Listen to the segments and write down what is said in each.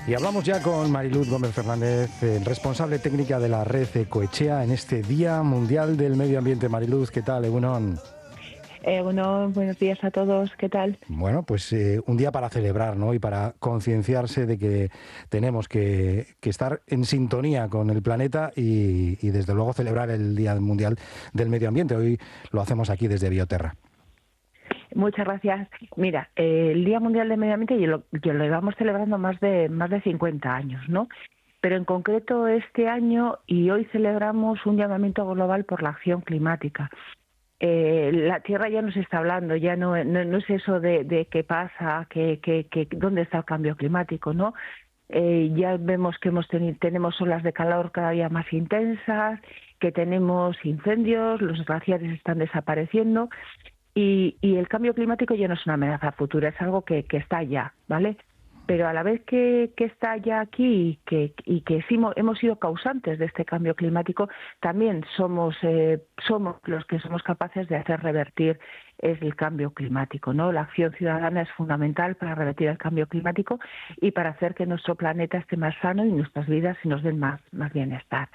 Y hablamos ya con Mariluz Gómez Fernández, responsable técnica de la red Ecoetxea en este Día Mundial del Medio Ambiente. Mariluz, ¿qué tal? Egunon. Bueno, buenos días a todos, ¿qué tal? Bueno, pues un día para celebrar, ¿no? Y para concienciarse de que tenemos que estar en sintonía con el planeta y desde luego celebrar el Día Mundial del Medio Ambiente. Hoy lo hacemos aquí desde Bioterra. Muchas gracias. Mira, el Día Mundial del Medio Ambiente lo llevamos celebrando más de 50 años, ¿no? Pero en concreto este año y hoy celebramos un llamamiento global por la acción climática. La Tierra ya nos está hablando, ya no es eso de qué pasa, dónde está el cambio climático, ¿no? Ya vemos que tenemos olas de calor cada día más intensas, que tenemos incendios, los glaciares están desapareciendo y el cambio climático ya no es una amenaza futura, es algo que está ya, ¿vale? Pero a la vez que está ya aquí y que sí hemos sido causantes de este cambio climático, también somos los que somos capaces de hacer revertir el cambio climático, ¿no? La acción ciudadana es fundamental para revertir el cambio climático y para hacer que nuestro planeta esté más sano y nuestras vidas nos den más bienestar.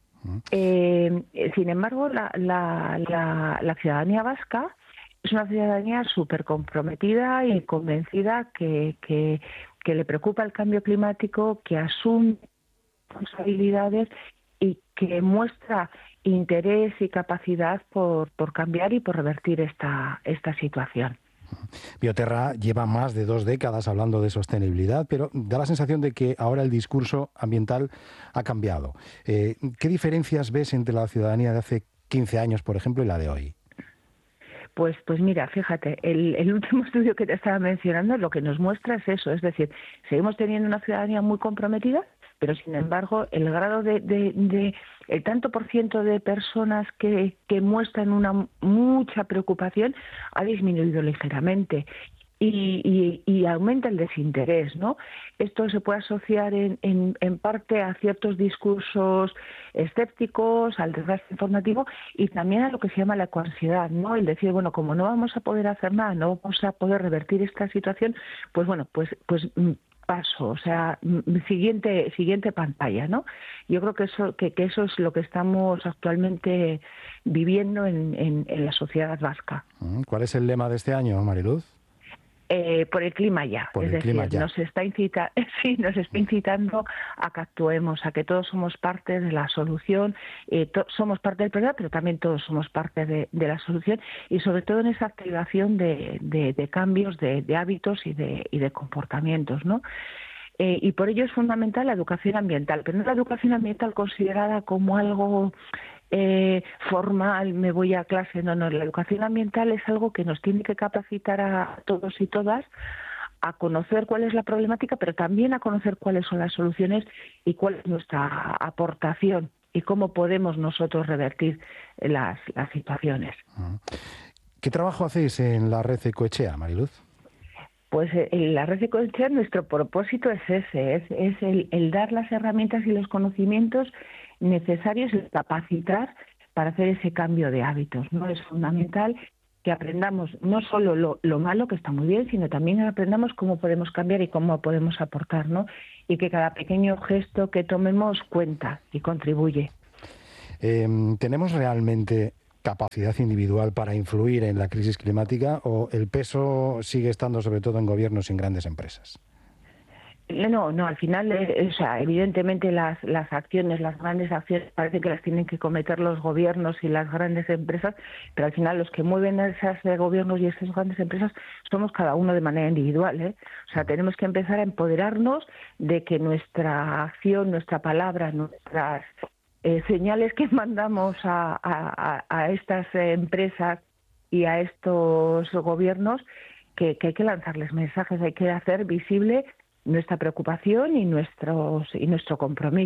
Sin embargo, la ciudadanía vasca es una ciudadanía súper comprometida y convencida que le preocupa el cambio climático, que asume responsabilidades y que muestra interés y capacidad por cambiar y por revertir esta situación. Bioterra lleva más de 2 décadas hablando de sostenibilidad, pero da la sensación de que ahora el discurso ambiental ha cambiado. ¿Qué diferencias ves entre la ciudadanía de hace 15 años, por ejemplo, y la de hoy? Pues mira, fíjate, el último estudio que te estaba mencionando lo que nos muestra es eso, es decir, seguimos teniendo una ciudadanía muy comprometida, pero sin embargo el grado el tanto por ciento de personas que muestran una mucha preocupación ha disminuido ligeramente. Y aumenta el desinterés, ¿no? Esto se puede asociar en parte a ciertos discursos escépticos, al desgaste informativo y también a lo que se llama la ecoansiedad, ¿no? El decir, bueno, como no vamos a poder hacer nada, no vamos a poder revertir esta situación, pues bueno, pues paso, o sea, siguiente pantalla, ¿no? Yo creo que eso es lo que estamos actualmente viviendo en la sociedad vasca. ¿Cuál es el lema de este año, Mariluz? Por el clima ya, por es el decir, clima ya. nos está incitando a que actuemos, a que todos somos parte de la solución, somos parte del problema, pero también todos somos parte de la solución y sobre todo en esa activación de cambios de hábitos y de comportamientos, ¿no? Y por ello es fundamental la educación ambiental, pero no la educación ambiental considerada como algo formal, me voy a clase, no, la educación ambiental es algo que nos tiene que capacitar a todos y todas a conocer cuál es la problemática, pero también a conocer cuáles son las soluciones y cuál es nuestra aportación y cómo podemos nosotros revertir las situaciones. ¿Qué trabajo hacéis en la red Ecoetxea, Mariluz? Pues en la red Ecoetxea nuestro propósito es ese, es el dar las herramientas y los conocimientos necesarios y capacitar para hacer ese cambio de hábitos, ¿no? Es fundamental que aprendamos no solo lo malo, que está muy bien, sino también aprendamos cómo podemos cambiar y cómo podemos aportar, ¿no? Y que cada pequeño gesto que tomemos cuenta y contribuye. ¿Tenemos realmente capacidad individual para influir en la crisis climática o el peso sigue estando sobre todo en gobiernos y en grandes empresas? No, al final, o sea, evidentemente las acciones, las grandes acciones, parece que las tienen que cometer los gobiernos y las grandes empresas, pero al final los que mueven a esos gobiernos y esas grandes empresas somos cada uno de manera individual, ¿eh? O sea, tenemos que empezar a empoderarnos de que nuestra acción, nuestra palabra, nuestras señales que mandamos a estas empresas y a estos gobiernos, que hay que lanzarles mensajes, hay que hacer visible nuestra preocupación y nuestro compromiso.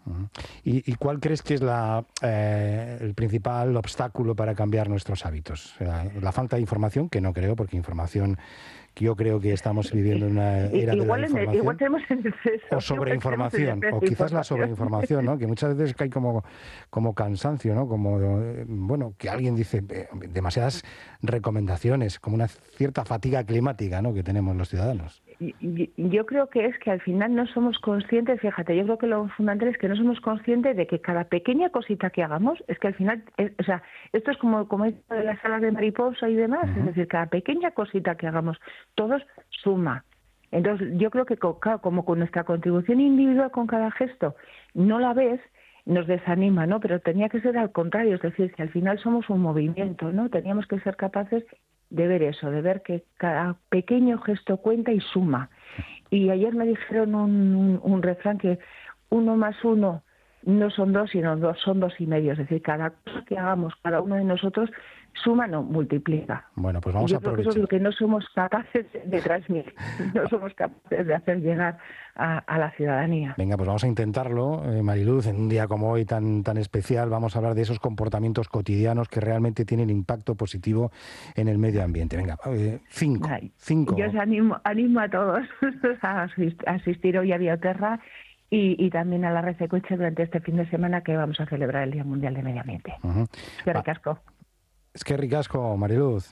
¿Y cuál crees que es el principal obstáculo para cambiar nuestros hábitos? La falta de información, que no creo, porque información, que yo creo que estamos viviendo en una era de la información. Igual tenemos en exceso. O sobreinformación, o quizás la sobreinformación, ¿no? Que muchas veces hay como cansancio, ¿no? Como, que alguien dice demasiadas recomendaciones, como una cierta fatiga climática, ¿no? Que tenemos los ciudadanos. Yo creo que es que al final no somos conscientes, fíjate, yo creo que lo fundamental es que no somos conscientes de que cada pequeña cosita que hagamos, es que al final, esto es como esto de las alas de mariposa y demás, es decir, cada pequeña cosita que hagamos, todos suma. Entonces, yo creo que como con nuestra contribución individual con cada gesto no la ves, nos desanima, ¿no? Pero tenía que ser al contrario, es decir, que al final somos un movimiento, ¿no? Teníamos que ser capaces de ver eso, de ver que cada pequeño gesto cuenta y suma. Y ayer me dijeron un refrán que 1 más 1 no son 2, sino 2 son 2 y medio. Es decir, cada cosa que hagamos, cada uno de nosotros, suma, no multiplica. Bueno, pues vamos a aprovechar. Yo creo que eso es lo que no somos capaces de transmitir, no somos capaces de hacer llegar a la ciudadanía. Venga, pues vamos a intentarlo, Mariluz, en un día como hoy tan especial. Vamos a hablar de esos comportamientos cotidianos que realmente tienen impacto positivo en el medio ambiente. Venga, 5. Yo os animo a todos a asistir hoy a Bioterra y también a la Red Ecoche durante este fin de semana que vamos a celebrar el Día Mundial de Medio Ambiente. Qué ricasco. Es que ricasco, Mariluz.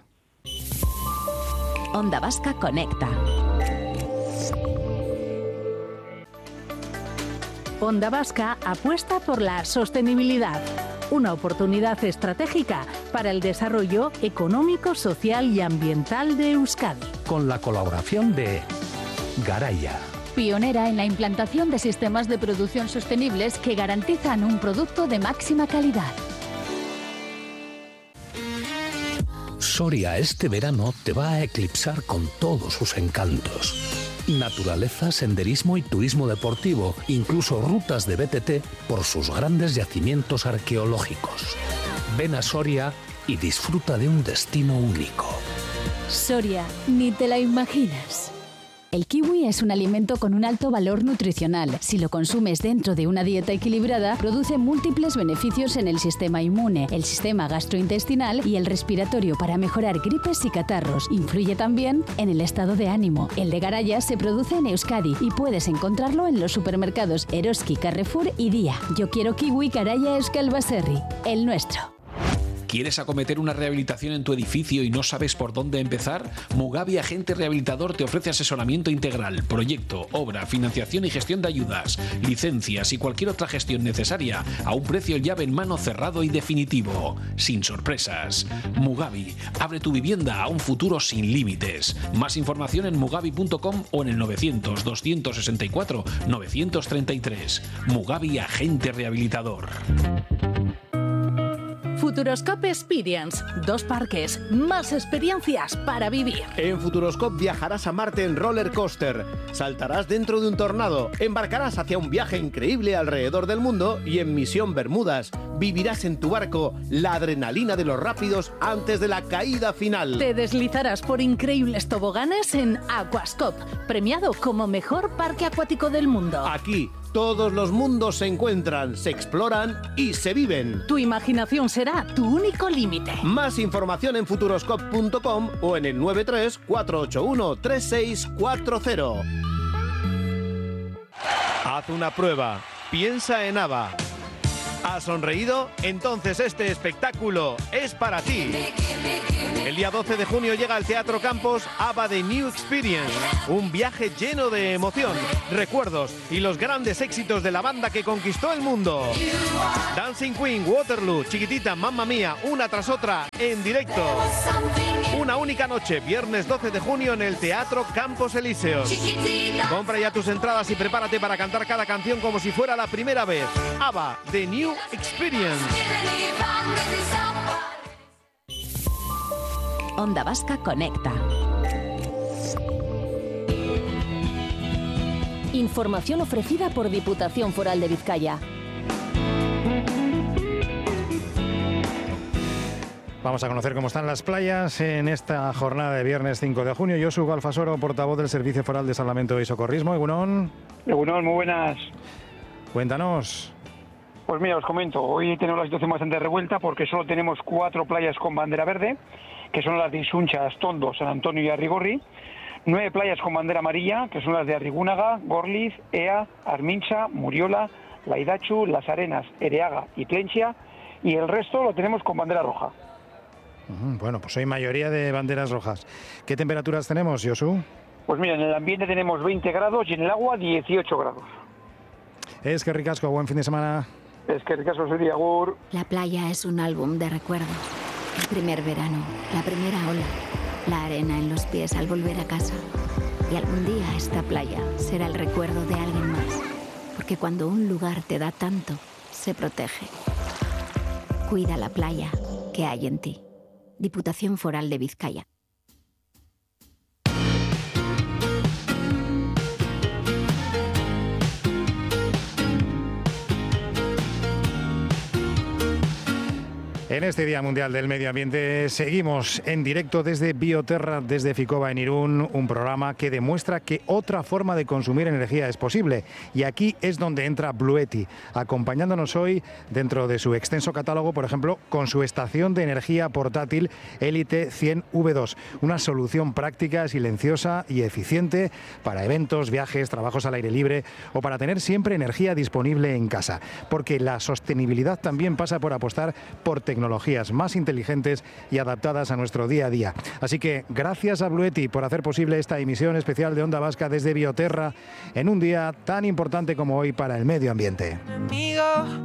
Onda Vasca Conecta. Onda Vasca apuesta por la sostenibilidad, una oportunidad estratégica para el desarrollo económico, social y ambiental de Euskadi. Con la colaboración de Garaya, pionera en la implantación de sistemas de producción sostenibles que garantizan un producto de máxima calidad. Soria este verano te va a eclipsar con todos sus encantos. Naturaleza, senderismo y turismo deportivo, incluso rutas de BTT por sus grandes yacimientos arqueológicos. Ven a Soria y disfruta de un destino único. Soria, ni te la imaginas. El kiwi es un alimento con un alto valor nutricional. Si lo consumes dentro de una dieta equilibrada, produce múltiples beneficios en el sistema inmune, el sistema gastrointestinal y el respiratorio para mejorar gripes y catarros. Influye también en el estado de ánimo. El de Garaya se produce en Euskadi y puedes encontrarlo en los supermercados Eroski, Carrefour y Día. Yo quiero kiwi Garaya Euskal Baserri, el nuestro. ¿Quieres acometer una rehabilitación en tu edificio y no sabes por dónde empezar? Mugavi Agente Rehabilitador te ofrece asesoramiento integral, proyecto, obra, financiación y gestión de ayudas, licencias y cualquier otra gestión necesaria a un precio llave en mano cerrado y definitivo, sin sorpresas. Mugavi, abre tu vivienda a un futuro sin límites. Más información en mugavi.com o en el 900 264 933. Mugavi Agente Rehabilitador. Futuroscope Experience, 2 parques, más experiencias para vivir. En Futuroscope viajarás a Marte en roller coaster, saltarás dentro de un tornado, embarcarás hacia un viaje increíble alrededor del mundo y en Misión Bermudas vivirás en tu barco la adrenalina de los rápidos antes de la caída final. Te deslizarás por increíbles toboganes en Aquascope, premiado como mejor parque acuático del mundo. Aquí todos los mundos se encuentran, se exploran y se viven. Tu imaginación será tu único límite. Más información en futuroscope.com o en el 93 481 3640. Haz una prueba. Piensa en ABBA. ¿Has sonreído? Entonces este espectáculo es para ti. El día 12 de junio llega al Teatro Campos ABBA The New Experience, un viaje lleno de emoción, recuerdos y los grandes éxitos de la banda que conquistó el mundo. Dancing Queen, Waterloo, Chiquitita, Mamma Mía, una tras otra en directo. Una única noche, viernes 12 de junio en el Teatro Campos Elíseos. Compra ya tus entradas y prepárate para cantar cada canción como si fuera la primera vez. ABBA The New Experience. Onda Vasca Conecta. Información ofrecida por Diputación Foral de Vizcaya. Vamos a conocer cómo están las playas en esta jornada de viernes 5 de junio. Josu Galfasoro, portavoz del Servicio Foral de Salvamento y Socorrismo. Egunon. Egunon, muy buenas. Cuéntanos. Pues mira, os comento, hoy tenemos la situación bastante revuelta porque solo tenemos 4 playas con bandera verde, que son las de Isuncha, Astondo, San Antonio y Arrigorri, 9 playas con bandera amarilla, que son las de Arrigúnaga, Gorliz, Ea, Armincha, Muriola, Laidachu, Las Arenas, Ereaga y Plentzia, y el resto lo tenemos con bandera roja. Bueno, pues hay mayoría de banderas rojas. ¿Qué temperaturas tenemos, Josu? Pues mira, en el ambiente tenemos 20 grados y en el agua 18 grados. Es que ricasco, buen fin de semana. Es que ricasco sería, Agur. La playa es un álbum de recuerdos. El primer verano, la primera ola, la arena en los pies al volver a casa. Y algún día esta playa será el recuerdo de alguien más. Porque cuando un lugar te da tanto, se protege. Cuida la playa que hay en ti. Diputación Foral de Vizcaya. En este Día Mundial del Medio Ambiente seguimos en directo desde Bioterra, desde Ficoba en Irún, un programa que demuestra que otra forma de consumir energía es posible. Y aquí es donde entra Bluetti, acompañándonos hoy dentro de su extenso catálogo, por ejemplo, con su estación de energía portátil Elite 100V2, una solución práctica, silenciosa y eficiente para eventos, viajes, trabajos al aire libre o para tener siempre energía disponible en casa. Porque la sostenibilidad también pasa por apostar por tecnologías más inteligentes y adaptadas a nuestro día a día. Así que gracias a Bluetti por hacer posible esta emisión especial de Onda Vasca desde Bioterra en un día tan importante como hoy para el medio ambiente.